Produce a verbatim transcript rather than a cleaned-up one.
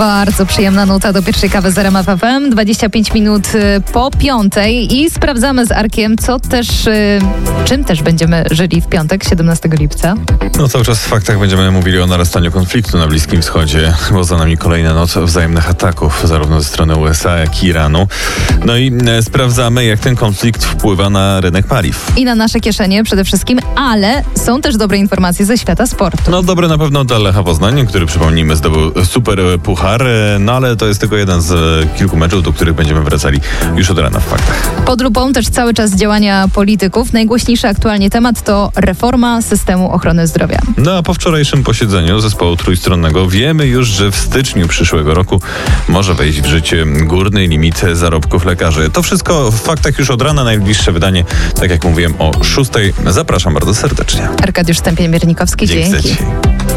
Bardzo przyjemna nuta do pierwszej kawy z R M F F M. dwadzieścia pięć minut po piątej i sprawdzamy z Arkiem, co też, czym też będziemy żyli w piątek, siedemnastego lipca. No cały czas w faktach będziemy mówili o narastaniu konfliktu na Bliskim Wschodzie, bo za nami kolejna noc wzajemnych ataków, zarówno ze strony U S A, jak i Iranu. No i e, sprawdzamy, jak ten konflikt wpływa na rynek paliw. I na nasze kieszenie przede wszystkim, ale są też dobre informacje ze świata sportu. No dobre na pewno dla Lecha Poznań, który, przypomnijmy, zdobył super puchar, no ale to jest tylko jeden z kilku meczów, do których będziemy wracali już od rana w faktach. Pod lupą też cały czas działania polityków. Najgłośniejszy aktualnie temat to reforma systemu ochrony zdrowia. No a po wczorajszym posiedzeniu zespołu trójstronnego wiemy już, że w styczniu przyszłego roku może wejść w życie górny limit zarobków lekarzy. To wszystko w faktach już od rana. Najbliższe wydanie, tak jak mówiłem, o szóstej. Zapraszam bardzo serdecznie. Arkadiusz Stępień-Miernikowski, dzięki. Dzięki.